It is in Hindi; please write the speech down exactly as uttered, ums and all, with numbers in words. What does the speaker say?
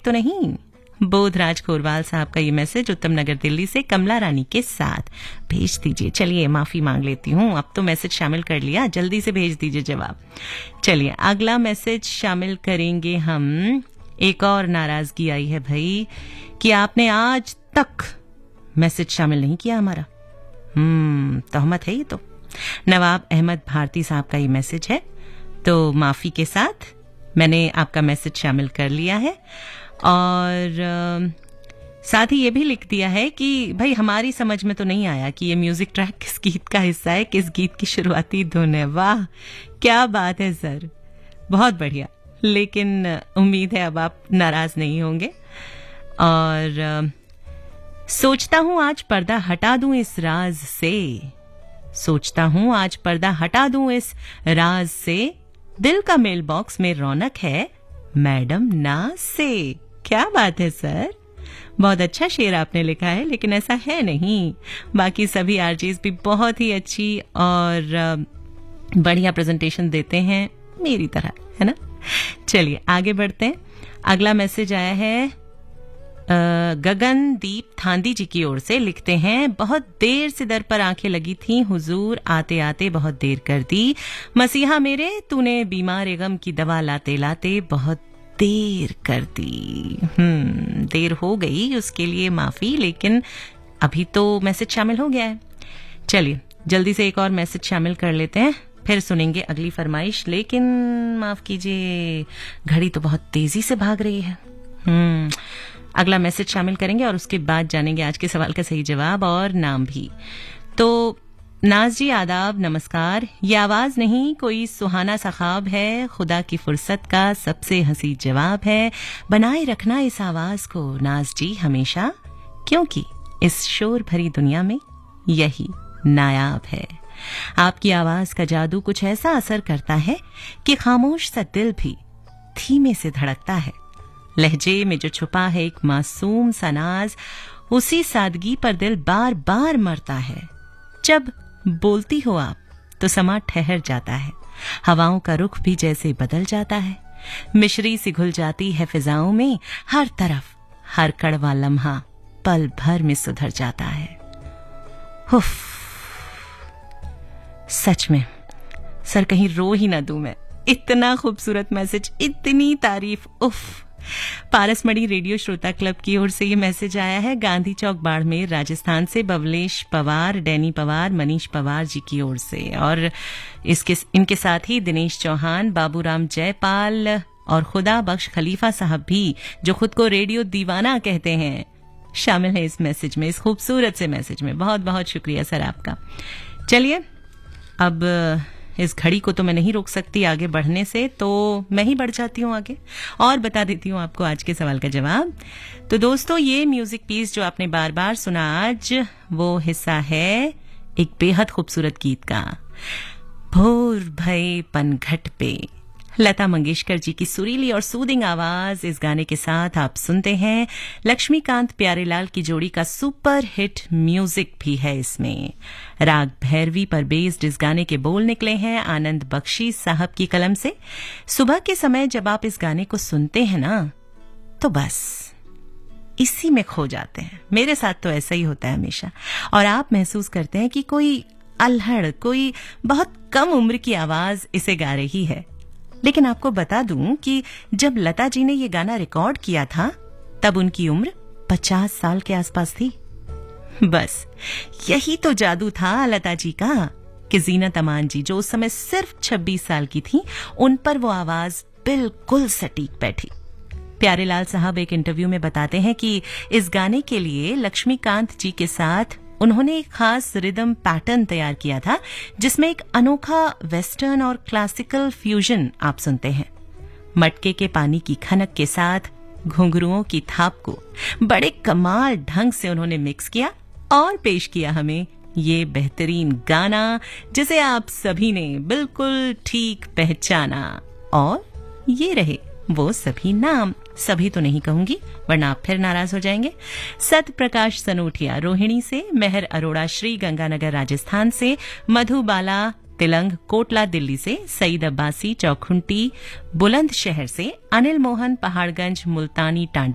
तो नहीं? बोधराज कोरवाल साहब का ये मैसेज उत्तम नगर दिल्ली से कमला रानी के साथ भेज दीजिए। चलिए माफी मांग लेती हूँ, अब तो मैसेज शामिल कर लिया, जल्दी से भेज दीजिए जवाब। चलिए अगला मैसेज शामिल करेंगे हम। एक और नाराजगी आई है भाई कि आपने आज तक मैसेज शामिल नहीं किया हमारा। हम्म तोहमत है ये तो। नवाब अहमद भारती साहब का ये मैसेज है, तो माफी के साथ मैंने आपका मैसेज शामिल कर लिया है और आ, साथ ही ये भी लिख दिया है कि भाई हमारी समझ में तो नहीं आया कि ये म्यूजिक ट्रैक किस गीत का हिस्सा है, किस गीत की शुरुआती धुन है। वाह क्या बात है सर, बहुत बढ़िया। लेकिन उम्मीद है अब आप नाराज नहीं होंगे। और आ, सोचता हूं आज पर्दा हटा दूं इस राज से, सोचता हूं आज पर्दा हटा दूं इस राज से, दिल का मेल बॉक्स में रौनक है मैडम नाज से। क्या बात है सर, बहुत अच्छा शेर आपने लिखा है, लेकिन ऐसा है नहीं। बाकी सभी आरजीज भी बहुत ही अच्छी और बढ़िया प्रेजेंटेशन देते हैं मेरी तरह, है ना। चलिए आगे बढ़ते हैं। अगला मैसेज आया है गगनदीप थांदी जी की ओर से। लिखते हैं, बहुत देर से दर पर आंखें लगी थीं हुजूर, आते आते बहुत देर कर दी। मसीहा मेरे तूने बीमार गम की दवा लाते लाते बहुत देर कर दी। हम्म देर हो गई, उसके लिए माफी, लेकिन अभी तो मैसेज शामिल हो गया है। चलिए जल्दी से एक और मैसेज शामिल कर लेते हैं, फिर सुनेंगे अगली फरमाइश। लेकिन माफ कीजिए, घड़ी तो बहुत तेजी से भाग रही है। हम्म अगला मैसेज शामिल करेंगे और उसके बाद जानेंगे आज के सवाल का सही जवाब और नाम भी। तो नाज जी आदाब, नमस्कार। ये आवाज नहीं कोई सुहाना सा ख्वाब है, खुदा की फुर्सत का सबसे हंसी जवाब है। बनाए रखना इस आवाज को नाज जी हमेशा, क्योंकि इस शोर भरी दुनिया में यही नायाब है। आपकी आवाज का जादू कुछ ऐसा असर करता है कि खामोश सा दिल भी धीमे से धड़कता है। लहजे में जो छुपा है एक मासूम सा नाज, उसी सादगी पर दिल बार बार मरता है। जब बोलती हो आप तो समा ठहर जाता है, हवाओं का रुख भी जैसे बदल जाता है। मिश्री सी घुल जाती है फिजाओं में, हर तरफ हर कड़वा लम्हा पल भर में सुधर जाता है। उफ, सच में सर कहीं रो ही ना दूं मैं, इतना खूबसूरत मैसेज, इतनी तारीफ। उफ। पारसमढ़ी रेडियो श्रोता क्लब की ओर से ये मैसेज आया है गांधी चौक बाड़मेर राजस्थान से बवलेश पवार, डैनी पवार, मनीष पवार जी की ओर से। और इसके इनके साथ ही दिनेश चौहान, बाबूराम जयपाल और खुदा बख्श खलीफा साहब भी, जो खुद को रेडियो दीवाना कहते हैं, शामिल है इस मैसेज में, इस खूबसूरत से मैसेज में। बहुत बहुत शुक्रिया सर आपका। चलिए अब इस घड़ी को तो मैं नहीं रोक सकती आगे बढ़ने से, तो मैं ही बढ़ जाती हूँ आगे और बता देती हूँ आपको आज के सवाल का जवाब। तो दोस्तों, ये म्यूजिक पीस जो आपने बार बार सुना आज, वो हिस्सा है एक बेहद खूबसूरत गीत का। भोर भये पनघट पे, लता मंगेशकर जी की सुरीली और सूदिंग आवाज इस गाने के साथ आप सुनते हैं। लक्ष्मीकांत प्यारेलाल की जोड़ी का सुपर हिट म्यूजिक भी है इसमें। राग भैरवी पर बेस्ड इस गाने के बोल निकले हैं आनंद बख्शी साहब की कलम से। सुबह के समय जब आप इस गाने को सुनते हैं ना, तो बस इसी में खो जाते हैं। मेरे साथ तो ऐसा ही होता है हमेशा। और आप महसूस करते हैं कि कोई अल्हड़, कोई बहुत कम उम्र की आवाज इसे गा रही है। लेकिन आपको बता दूं कि जब लता जी ने ये गाना रिकॉर्ड किया था, तब उनकी उम्र पचास साल के आसपास थी। बस यही तो जादू था लता जी का कि जीनत अमान जी, जो उस समय सिर्फ छब्बीस साल की थी, उन पर वो आवाज बिल्कुल सटीक बैठी। प्यारेलाल साहब एक इंटरव्यू में बताते हैं कि इस गाने के लिए लक्ष्मीकांत जी के साथ उन्होंने एक खास रिदम पैटर्न तैयार किया था, जिसमें एक अनोखा वेस्टर्न और क्लासिकल फ्यूजन आप सुनते हैं। मटके के पानी की खनक के साथ घुंघरुओं की थाप को बड़े कमाल ढंग से उन्होंने मिक्स किया और पेश किया हमें ये बेहतरीन गाना, जिसे आप सभी ने बिल्कुल ठीक पहचाना। और ये रहे वो सभी नाम। सभी तो नहीं कहूंगी वरना आप फिर नाराज हो जाएंगे। सत प्रकाश सनोटिया रोहिणी से, मेहर अरोड़ा श्री गंगानगर राजस्थान से, मधुबाला तिलंग कोटला दिल्ली से, सईद अब्बासी चौखुंटी बुलंदशहर से, अनिल मोहन पहाड़गंज मुल्तानी टांडा